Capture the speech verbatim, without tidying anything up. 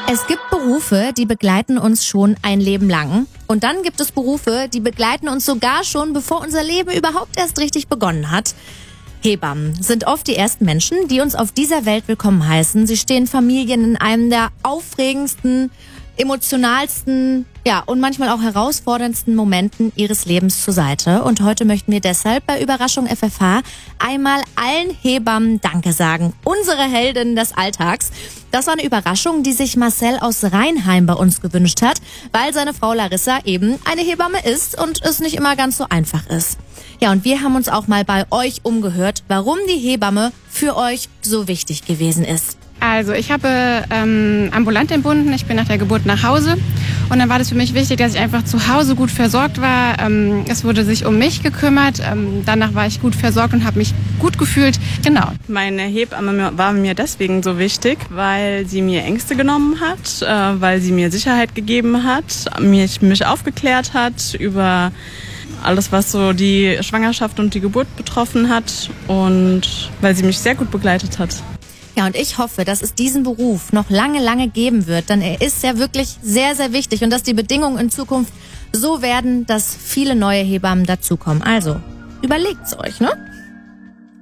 Es gibt Berufe, die begleiten uns schon ein Leben lang. Und dann gibt es Berufe, die begleiten uns sogar schon, bevor unser Leben überhaupt erst richtig begonnen hat. Hebammen sind oft die ersten Menschen, die uns auf dieser Welt willkommen heißen. Sie stehen Familien in einem der aufregendsten, emotionalsten, ja, und manchmal auch herausforderndsten Momenten ihres Lebens zur Seite. Und heute möchten wir deshalb bei Überraschung F F H einmal allen Hebammen Danke sagen. Unsere Heldinnen des Alltags. Das war eine Überraschung, die sich Marcel aus Rheinheim bei uns gewünscht hat, weil seine Frau Larissa eben eine Hebamme ist und es nicht immer ganz so einfach ist. Ja, und wir haben uns auch mal bei euch umgehört, warum die Hebamme für euch so wichtig gewesen ist. Also ich habe ähm, ambulant entbunden, ich bin nach der Geburt nach Hause und dann war das für mich wichtig, dass ich einfach zu Hause gut versorgt war. Ähm, es wurde sich um mich gekümmert, ähm, danach war ich gut versorgt und habe mich gut gefühlt. Genau. Meine Hebamme war mir deswegen so wichtig, weil sie mir Ängste genommen hat, äh, weil sie mir Sicherheit gegeben hat, mich, mich aufgeklärt hat über alles, was so die Schwangerschaft und die Geburt betroffen hat und weil sie mich sehr gut begleitet hat. Ja, und ich hoffe, dass es diesen Beruf noch lange, lange geben wird, denn er ist ja wirklich sehr, sehr wichtig und dass die Bedingungen in Zukunft so werden, dass viele neue Hebammen dazukommen. Also, überlegt's euch, ne?